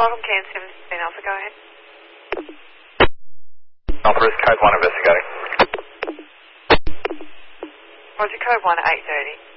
Welcome, Can 17 Alpha, go ahead. Alpha Risk Code 1 investigating. Roger, Code 1 at 8:30.